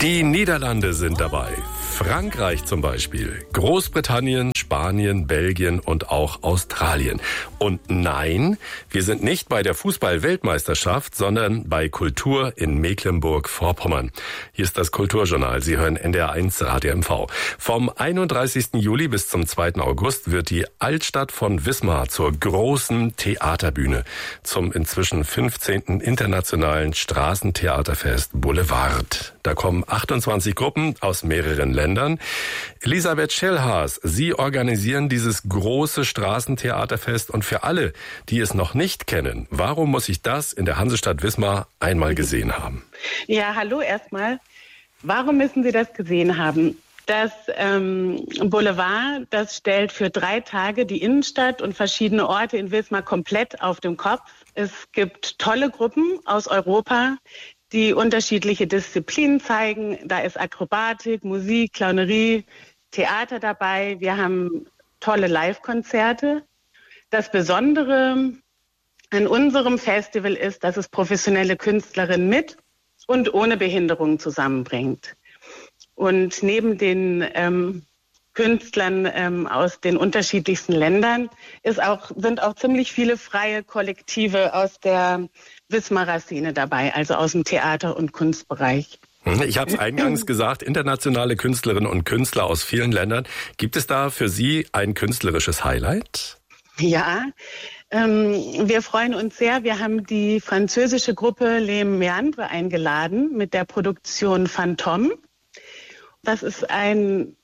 Die Niederlande sind dabei, Frankreich zum Beispiel, Großbritannien, Spanien, Belgien und auch Australien. Und nein, wir sind nicht bei der Fußball-Weltmeisterschaft, sondern bei Kultur in Mecklenburg-Vorpommern. Hier ist das Kulturjournal. Sie hören NDR1 Radio MV. Vom 31. Juli bis zum 2. August wird die Altstadt von Wismar zur großen Theaterbühne, zum inzwischen 15. internationalen Straßentheaterfest Boulevard. Da kommen 28 Gruppen aus mehreren Ländern. Elisabeth Schellhaas, Sie organisieren dieses große Straßentheaterfest. Und für alle, die es noch nicht kennen, warum muss ich das in der Hansestadt Wismar einmal gesehen haben? Ja, hallo erstmal. Warum müssen Sie das gesehen haben? Das Boulevard, das stellt für 3 Tage die Innenstadt und verschiedene Orte in Wismar komplett auf den Kopf. Es gibt tolle Gruppen aus Europa, die unterschiedliche Disziplinen zeigen. Da ist Akrobatik, Musik, Clownerie, Theater dabei. Wir haben tolle Live-Konzerte. Das Besondere an unserem Festival ist, dass es professionelle Künstlerinnen mit und ohne Behinderung zusammenbringt. Und neben den Künstlern aus den unterschiedlichsten Ländern sind auch ziemlich viele freie Kollektive aus der Wismarer Szene dabei, also aus dem Theater- und Kunstbereich. Ich habe es eingangs gesagt, internationale Künstlerinnen und Künstler aus vielen Ländern. Gibt es da für Sie ein künstlerisches Highlight? Ja, wir freuen uns sehr. Wir haben die französische Gruppe Les Méandres eingeladen mit der Produktion Phantom. Das ist eine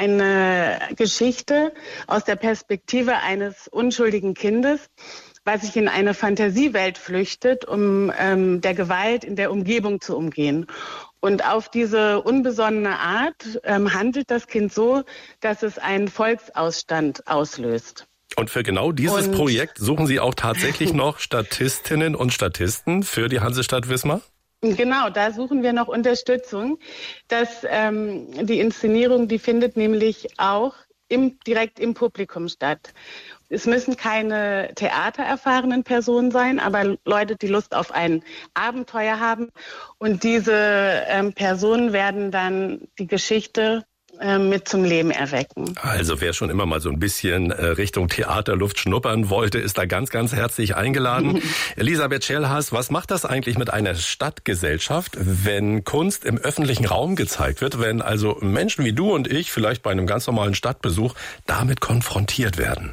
Geschichte aus der Perspektive eines unschuldigen Kindes, was sich in eine Fantasiewelt flüchtet, um der Gewalt in der Umgebung zu umgehen. Und auf diese unbesonnene Art handelt das Kind so, dass es einen Volksausstand auslöst. Und für genau dieses Projekt suchen Sie auch tatsächlich noch Statistinnen und Statisten für die Hansestadt Wismar? Genau, da suchen wir noch Unterstützung. Die Inszenierung, die findet nämlich auch direkt im Publikum statt. Es müssen keine theatererfahrenen Personen sein, aber Leute, die Lust auf ein Abenteuer haben. Und diese Personen werden dann die Geschichte mit zum Leben erwecken. Also wer schon immer mal so ein bisschen Richtung Theaterluft schnuppern wollte, ist da ganz, ganz herzlich eingeladen. Elisabeth Schellhaas, was macht das eigentlich mit einer Stadtgesellschaft, wenn Kunst im öffentlichen Raum gezeigt wird, wenn also Menschen wie du und ich vielleicht bei einem ganz normalen Stadtbesuch damit konfrontiert werden?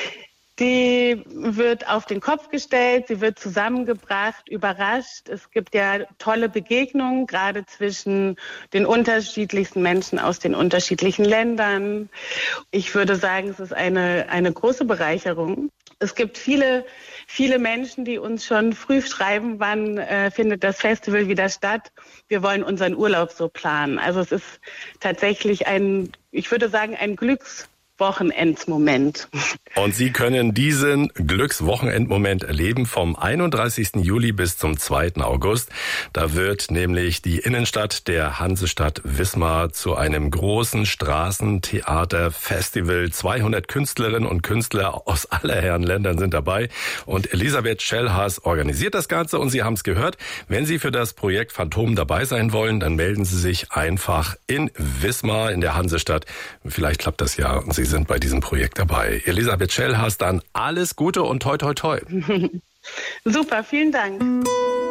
Die wird auf den Kopf gestellt, sie wird zusammengebracht, überrascht. Es gibt ja tolle Begegnungen, gerade zwischen den unterschiedlichsten Menschen aus den unterschiedlichen Ländern. Ich würde sagen, es ist eine große Bereicherung. Es gibt viele Menschen, die uns schon früh schreiben, wann findet das Festival wieder statt. Wir wollen unseren Urlaub so planen. Also es ist tatsächlich ein Glückswochenendmoment. Und Sie können diesen Glückswochenendmoment erleben vom 31. Juli bis zum 2. August. Da wird nämlich die Innenstadt der Hansestadt Wismar zu einem großen Straßentheaterfestival. 200 Künstlerinnen und Künstler aus aller Herren Ländern sind dabei. Und Elisabeth Schellhaas organisiert das Ganze. Und Sie haben es gehört, wenn Sie für das Projekt Phantom dabei sein wollen, dann melden Sie sich einfach in Wismar in der Hansestadt. Vielleicht klappt das ja und Sie sind bei diesem Projekt dabei. Elisabeth Schellhaas, dann alles Gute und toi toi toi. Super, vielen Dank.